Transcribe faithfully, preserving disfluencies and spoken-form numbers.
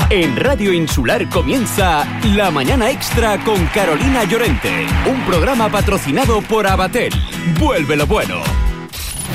En Radio Insular comienza La Mañana Extra con Carolina Llorente, un programa patrocinado por Abatel. Vuelve lo bueno.